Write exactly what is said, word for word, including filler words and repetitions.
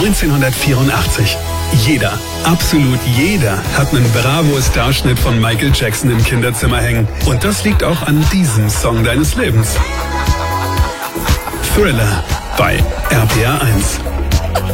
neunzehnhundertvierundachtzig. Jeder, absolut jeder hat einen Bravo-Starschnitt von Michael Jackson im Kinderzimmer hängen. Und das liegt auch an diesem Song deines Lebens. Thriller bei R P R eins.